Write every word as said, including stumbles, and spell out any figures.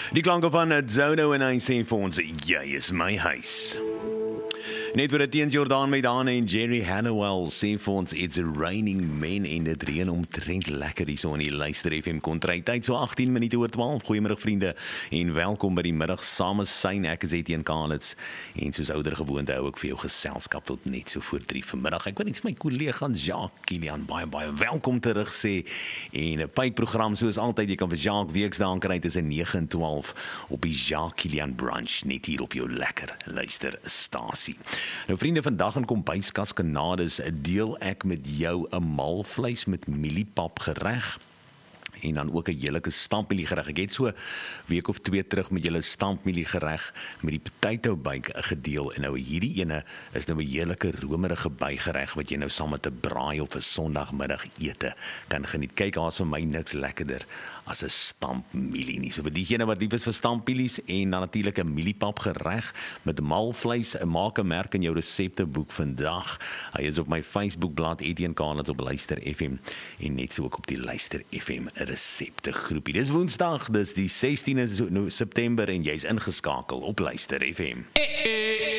Die klanke van Zono en hy sê vir ons, jy is my huis. Net vir die Jordaan met Anne en Jerry Hannawell sê vir ons, it's raining men en dit reën omtrent lekker hier so in die Luister F M kontrytyd, so agttien minute oor twaalf. Goeiemiddag vriende en welkom by die middag same syn. Ek is Etienne Kalitz en soos ouer gewoonte hou ek vir jou geselskap tot net so voor drie vanmiddag. Ek wil net vir my kollega Jacques Kilian baie baie welkom terug sê en 'n pyprogram soos altyd. Jy kan vir Jacques weksdae kry tussen nege en twaalf op die Jacques Kilian brunch net hier op jou lekker luisterstasie. Nou vriende, vandag in Kombuiskas Kanades deel ek met jou 'n maalvleis met mieliepap gereg en dan ook 'n heerlike stampmielie gereg. Ek het so 'n week of twee terug met julle stampmielie gereg met die potato bake gedeel en nou hierdie ene is nou 'n heerlike romerige bygereg wat jy nou saam met 'n braai of 'n Sondagmiddag ete kan geniet. Kyk, daar's vir my niks lekkerder as 'n stampmielie nie. So vir diegene wat lief is vir stampmielies en dan natuurlik 'n mieliepap gereg met maalvleis, maak 'n merk in jou resepteboek vandag. Hy is op my Facebookblad Etienne Kalitz op Luister F M en net so ook op die Luister F M resepte groepie. Dis Woensdag, dis die sestiende September en jy's ingeskakel op Luister F M.